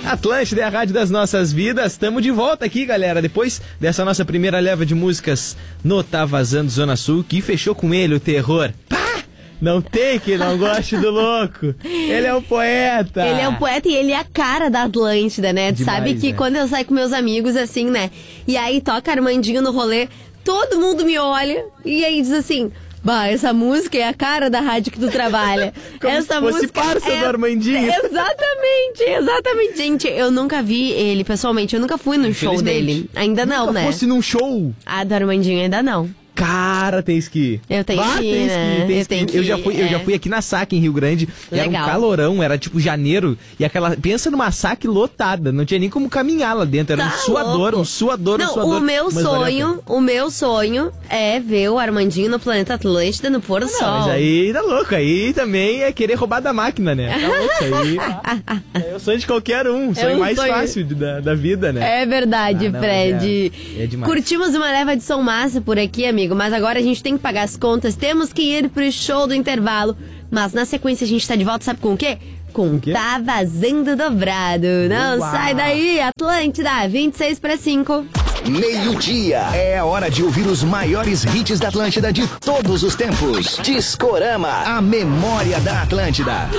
Atlântida é a rádio das nossas vidas. Estamos de volta aqui, galera. Depois dessa nossa primeira leva de músicas no Tá Vazando Zona Sul, que fechou com ele o terror. Não tem que não goste do louco. Ele é um poeta. Ele é um poeta e ele é a cara da Atlântida, né? Tu sabe que quando eu saio com meus amigos, assim, né? E aí toca Armandinho no rolê, todo mundo me olha e aí diz assim... Bah, essa música é a cara da rádio que tu trabalha. Como essa se fosse música parça do Armandinho. Exatamente. Gente, eu nunca vi ele pessoalmente. Eu nunca fui no show dele. Ainda não, nunca né? fosse num show? Ah, do Armandinho ainda não. Cara, tem que ir. Eu tenho que ir, né? Eu já fui aqui na SAC em Rio Grande. Legal. Era um calorão, era tipo janeiro. E aquela... Pensa numa SAC lotada. Não tinha nem como caminhar lá dentro. Era um suador. Não, o meu sonho é ver o Armandinho no Planeta Atlântida no pôr do sol. Mas aí tá louco. Aí também é querer roubar da máquina, né? Tá louco. Aí é o sonho de qualquer um. O sonho mais fácil da vida, né? É verdade, Fred. É demais. Curtimos uma leva de som massa por aqui, amigo. Mas agora a gente tem que pagar as contas, temos que ir pro show do intervalo. Mas na sequência a gente tá de volta, sabe com o quê? Com o Tá Vazando Dobrado. Não sai daí, Atlântida, 4:26. 12:00. É a hora de ouvir os maiores hits da Atlântida de todos os tempos. Discorama, a memória da Atlântida.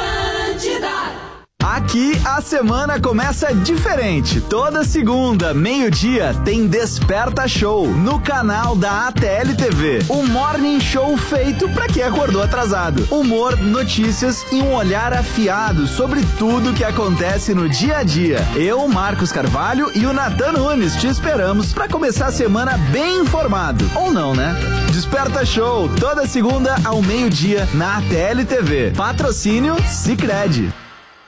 Aqui a semana começa diferente. Toda segunda, 12:00, tem Desperta Show no canal da ATL TV. Um morning show feito pra quem acordou atrasado. Humor, notícias e um olhar afiado sobre tudo que acontece no dia a dia. Eu, Marcos Carvalho e o Natan Nunes te esperamos pra começar a semana bem informado. Ou não, né? Desperta Show, toda segunda ao 12:00 na ATL TV. Patrocínio Sicredi.